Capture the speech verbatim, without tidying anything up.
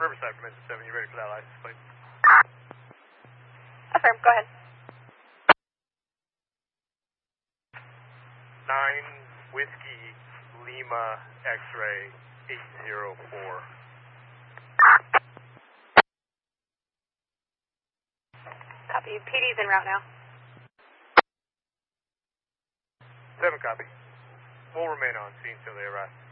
Riverside from engine seven, you ready for that license plate? Affirm, go ahead. nine Whiskey Lima X-ray eight zero four. Copy. P D's en route now. seven copy. We'll remain on scene until they arrive.